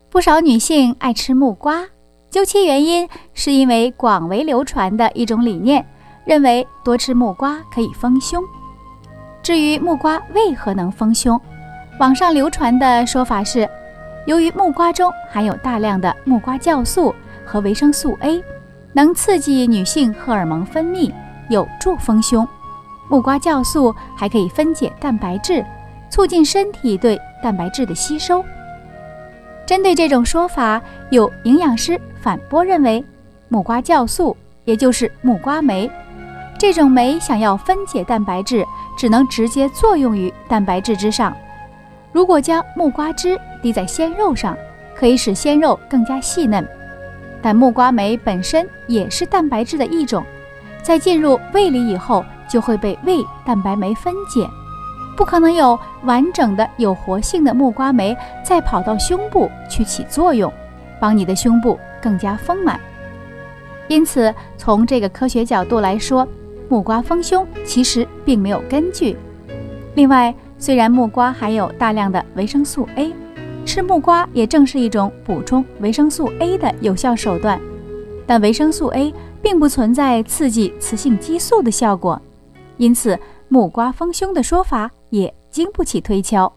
不少女性爱吃木瓜，究其原因是因为广为流传的一种理念，认为多吃木瓜可以丰胸。至于木瓜为何能丰胸，网上流传的说法是，由于木瓜中含有大量的木瓜酵素和维生素 A， 能刺激女性荷尔蒙分泌，有助丰胸。木瓜酵素还可以分解蛋白质，促进身体对蛋白质的吸收。针对这种说法，有营养师反驳认为，木瓜酵素也就是木瓜酶，这种酶想要分解蛋白质，只能直接作用于蛋白质之上。如果将木瓜汁滴在鲜肉上，可以使鲜肉更加细嫩。但木瓜酶本身也是蛋白质的一种，在进入胃里以后，就会被胃蛋白酶分解，不可能有完整的有活性的木瓜酶再跑到胸部去起作用，帮你的胸部更加丰满。因此，从这个科学角度来说，木瓜丰胸其实并没有根据。另外，虽然木瓜含有大量的维生素 A， 吃木瓜也正是一种补充维生素 A 的有效手段，但维生素 A 并不存在刺激雌性激素的效果，因此木瓜丰胸的说法也经不起推敲。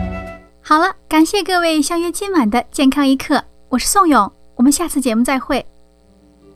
好了，感谢各位相约今晚的健康一刻，我是宋勇，我们下次节目再会。